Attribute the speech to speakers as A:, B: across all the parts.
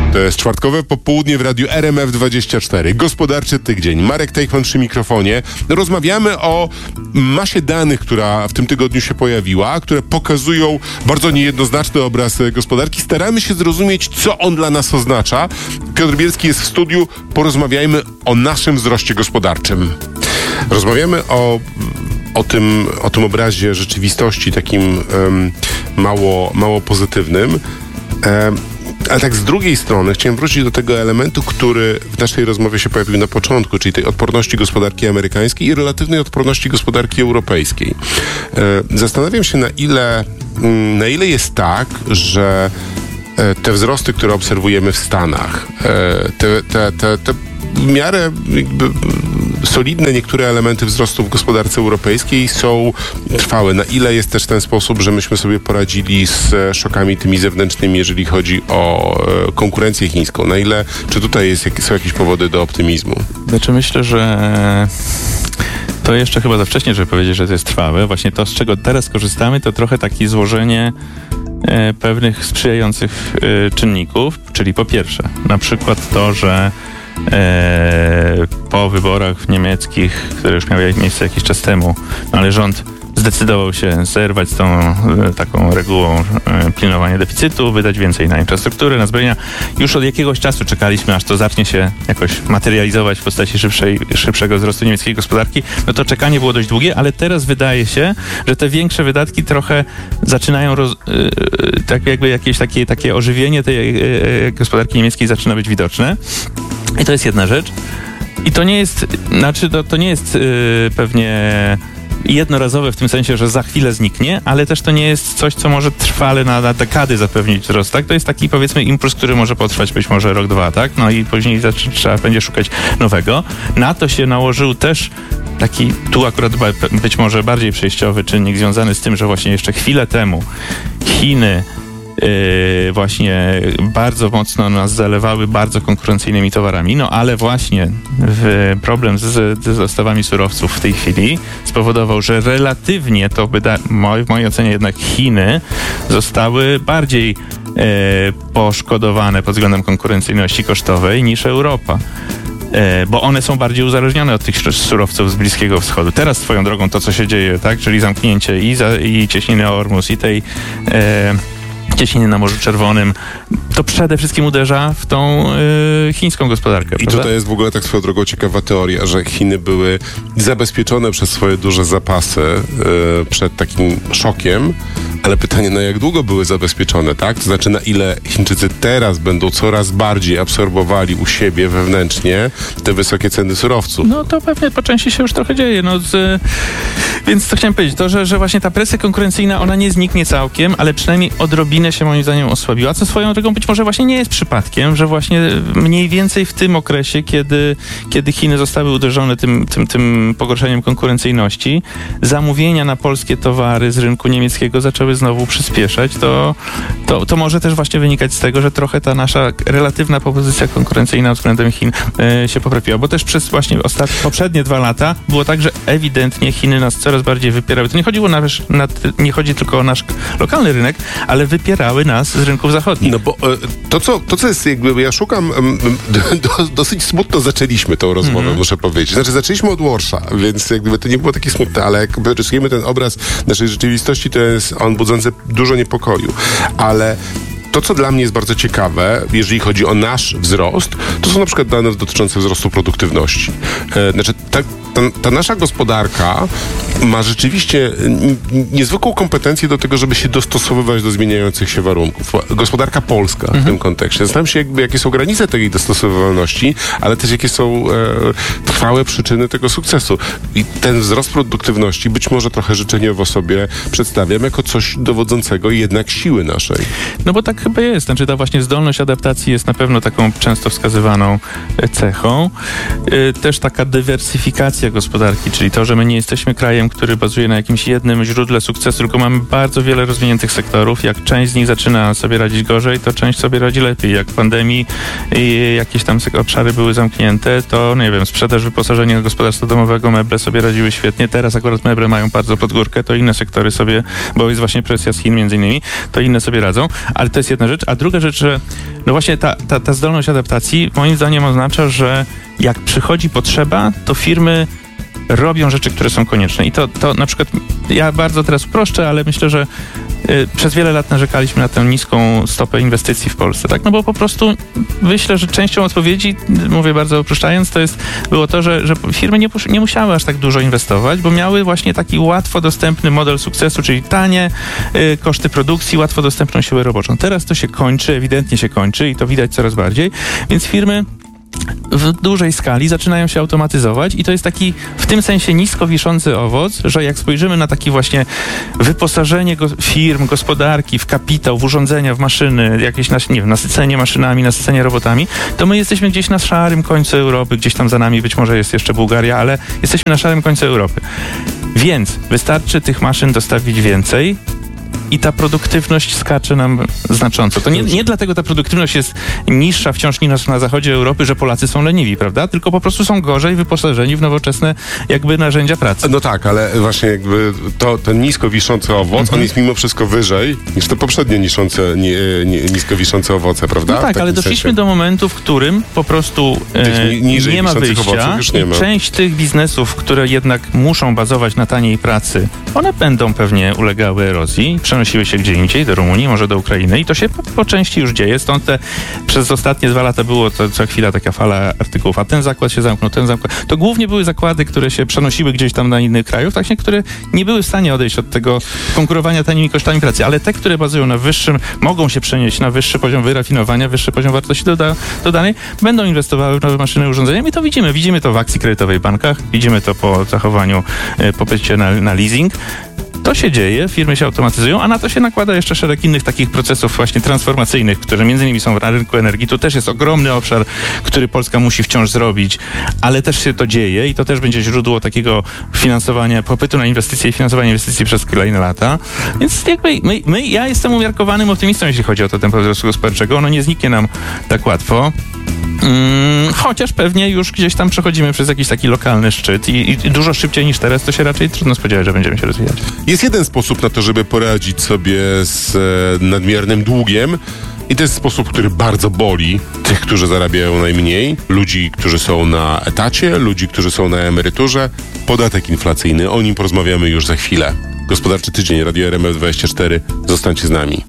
A: To jest czwartkowe popołudnie w radiu RMF24. Gospodarczy tydzień. Marek Teichmann przy mikrofonie. Rozmawiamy o masie danych, która w tym tygodniu się pojawiła, które pokazują bardzo niejednoznaczny obraz gospodarki. Staramy się zrozumieć, co on dla nas oznacza. Piotr Bielski jest w studiu. Porozmawiajmy o naszym wzroście gospodarczym. Rozmawiamy o tym obrazie rzeczywistości takim mało pozytywnym. Ale tak z drugiej strony chciałem wrócić do tego elementu, który w naszej rozmowie się pojawił na początku, czyli tej odporności gospodarki amerykańskiej i relatywnej odporności gospodarki europejskiej. Zastanawiam się, na ile jest tak, że te wzrosty, które obserwujemy w Stanach, te w miarę jakby solidne niektóre elementy wzrostu w gospodarce europejskiej są trwałe. Na ile jest też ten sposób, że myśmy sobie poradzili z szokami tymi zewnętrznymi, jeżeli chodzi o konkurencję chińską? Na ile, czy tutaj są jakieś powody do optymizmu?
B: Znaczy myślę, że to jeszcze chyba za wcześnie, żeby powiedzieć, że to jest trwałe. Właśnie to, z czego teraz korzystamy, to trochę takie złożenie pewnych sprzyjających czynników, czyli po pierwsze, na przykład to, że po wyborach niemieckich, które już miały miejsce jakiś czas temu, ale rząd zdecydował się zerwać z tą taką regułą pilnowania deficytu, wydać więcej na infrastrukturę, na zbrojenia. Już od jakiegoś czasu czekaliśmy, aż to zacznie się jakoś materializować w postaci szybszego wzrostu niemieckiej gospodarki. No to czekanie było dość długie, ale teraz wydaje się, że te większe wydatki trochę zaczynają tak jakby jakieś takie ożywienie tej gospodarki niemieckiej zaczyna być widoczne. I to jest jedna rzecz. I to nie jest, to nie jest pewnie jednorazowe w tym sensie, że za chwilę zniknie, ale też to nie jest coś, co może trwale na dekady zapewnić wzrost, tak? To jest taki, powiedzmy, impuls, który może potrwać być może rok, dwa, tak? No i później trzeba będzie szukać nowego. Na to się nałożył też taki, tu akurat być może bardziej przejściowy czynnik związany z tym, że właśnie jeszcze chwilę temu Chiny właśnie bardzo mocno nas zalewały bardzo konkurencyjnymi towarami, no ale właśnie problem z dostawami surowców w tej chwili spowodował, że relatywnie to w mojej ocenie jednak Chiny zostały bardziej poszkodowane pod względem konkurencyjności kosztowej niż Europa. Bo one są bardziej uzależnione od tych surowców z Bliskiego Wschodu. Teraz swoją drogą to, co się dzieje, tak, czyli zamknięcie i cieśniny Ormus, i tej cieśniny na Morzu Czerwonym, to przede wszystkim uderza w tą chińską gospodarkę.
A: I tutaj jest w ogóle tak swoją drogą ciekawa teoria, że Chiny były zabezpieczone przez swoje duże zapasy przed takim szokiem, ale pytanie, na jak długo były zabezpieczone, tak? To znaczy, na ile Chińczycy teraz będą coraz bardziej absorbowali u siebie wewnętrznie te wysokie ceny surowców.
B: No to pewnie po części się już trochę dzieje. Więc co chciałem powiedzieć, to, że właśnie ta presja konkurencyjna, ona nie zniknie całkiem, ale przynajmniej odrobinę się moim zdaniem osłabiła, co swoją drogą być może właśnie nie jest przypadkiem, że właśnie mniej więcej w tym okresie, kiedy Chiny zostały uderzone tym pogorszeniem konkurencyjności, zamówienia na polskie towary z rynku niemieckiego zaczęły znowu przyspieszać. To może też właśnie wynikać z tego, że trochę ta nasza relatywna pozycja konkurencyjna względem Chin się poprawiła, bo też przez właśnie poprzednie 2 lata było tak, że ewidentnie Chiny nas coraz bardziej wypierały. To nie chodzi tylko o nasz lokalny rynek, ale wypierały nas z rynków zachodnich.
A: No bo to co jest jakby, ja szukam, dosyć smutno zaczęliśmy tą rozmowę, muszę powiedzieć. Znaczy zaczęliśmy od Warszawa, więc jakby to nie było takie smutne, ale jak rysujemy ten obraz naszej rzeczywistości, to jest on budzący dużo niepokoju. Ale to, co dla mnie jest bardzo ciekawe, jeżeli chodzi o nasz wzrost, to są na przykład dane dotyczące wzrostu produktywności. Znaczy, ta nasza gospodarka ma rzeczywiście niezwykłą kompetencję do tego, żeby się dostosowywać do zmieniających się warunków. Gospodarka polska w tym kontekście. Zastanawiam się, jakie są granice tej dostosowywalności, ale też jakie są trwałe przyczyny tego sukcesu. I ten wzrost produktywności być może trochę życzeniowo sobie przedstawiam jako coś dowodzącego jednak siły naszej.
B: No bo tak chyba jest. Znaczy ta właśnie zdolność adaptacji jest na pewno taką często wskazywaną cechą. Też taka dywersyfikacja gospodarki, czyli to, że my nie jesteśmy krajem, który bazuje na jakimś jednym źródle sukcesu, tylko mamy bardzo wiele rozwiniętych sektorów. Jak część z nich zaczyna sobie radzić gorzej, to część sobie radzi lepiej. Jak w pandemii jakieś tam obszary były zamknięte, to nie wiem, sprzedaż, wyposażenie gospodarstwa domowego, meble sobie radziły świetnie. Teraz akurat meble mają bardzo pod górkę, to inne sektory sobie, bo jest właśnie presja z Chin między innymi, to inne sobie radzą. Ale to jest jedna rzecz. A druga rzecz, że No właśnie ta zdolność adaptacji moim zdaniem oznacza, że jak przychodzi potrzeba, to firmy robią rzeczy, które są konieczne. I to na przykład, ja bardzo teraz uproszczę, ale myślę, że przez wiele lat narzekaliśmy na tę niską stopę inwestycji w Polsce, tak? No bo po prostu myślę, że częścią odpowiedzi, mówię bardzo uproszczając, było to, że firmy nie musiały aż tak dużo inwestować, bo miały właśnie taki łatwo dostępny model sukcesu, czyli tanie koszty produkcji, łatwo dostępną siłę roboczą. Teraz to się kończy, ewidentnie się kończy i to widać coraz bardziej, więc firmy w dużej skali zaczynają się automatyzować i to jest taki w tym sensie nisko wiszący owoc, że jak spojrzymy na taki właśnie wyposażenie firm, gospodarki w kapitał, w urządzenia, w maszyny, jakieś nasycenie maszynami, nasycenie robotami, to my jesteśmy gdzieś na szarym końcu Europy, gdzieś tam za nami być może jest jeszcze Bułgaria, ale jesteśmy na szarym końcu Europy. Więc wystarczy tych maszyn dostawić więcej i ta produktywność skacze nam znacząco. To nie dlatego ta produktywność jest niższa wciąż niż na zachodzie Europy, że Polacy są leniwi, prawda? Tylko po prostu są gorzej wyposażeni w nowoczesne jakby narzędzia pracy.
A: No tak, ale właśnie jakby ten nisko wiszący owoc, on jest mimo wszystko wyżej niż te poprzednie nisko wiszące owoce, prawda?
B: No tak, ale doszliśmy do momentu, w którym po prostu nie ma wyjścia
A: już nie ma.
B: I część tych biznesów, które jednak muszą bazować na taniej pracy, one będą pewnie ulegały erozji, przenosiły się gdzie indziej, do Rumunii, może do Ukrainy i to się po części już dzieje. Stąd przez ostatnie 2 lata było co chwila taka fala artykułów, a ten zakład się zamknął, ten zakład. To głównie były zakłady, które się przenosiły gdzieś tam na innych krajów, właśnie, które nie były w stanie odejść od tego konkurowania tanimi kosztami pracy, ale te, które bazują na wyższym, mogą się przenieść na wyższy poziom wyrafinowania, wyższy poziom wartości dodanej, będą inwestowały w nowe maszyny i urządzenia i to widzimy. Widzimy to w akcji kredytowej w bankach, widzimy to po zachowaniu, popycie na leasing. To się dzieje, firmy się automatyzują, a na to się nakłada jeszcze szereg innych takich procesów właśnie transformacyjnych, które między innymi są na rynku energii. To też jest ogromny obszar, który Polska musi wciąż zrobić, ale też się to dzieje i to też będzie źródło takiego finansowania, popytu na inwestycje i finansowania inwestycji przez kolejne lata. Więc jakby ja jestem umiarkowanym optymistą, jeśli chodzi o to tempo wzrostu gospodarczego. Ono nie zniknie nam tak łatwo. Chociaż pewnie już gdzieś tam przechodzimy przez jakiś taki lokalny szczyt i dużo szybciej niż teraz, to się raczej trudno spodziewać, że będziemy się rozwijać.
A: Jest jeden sposób na to, żeby poradzić sobie z nadmiernym długiem i to jest sposób, który bardzo boli tych, którzy zarabiają najmniej, ludzi, którzy są na etacie, ludzi, którzy są na emeryturze. Podatek inflacyjny, o nim porozmawiamy już za chwilę. Gospodarczy Tydzień, Radio RMF24. Zostańcie z nami.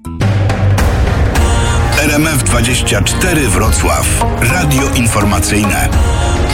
C: RMF24 Wrocław. Radio informacyjne.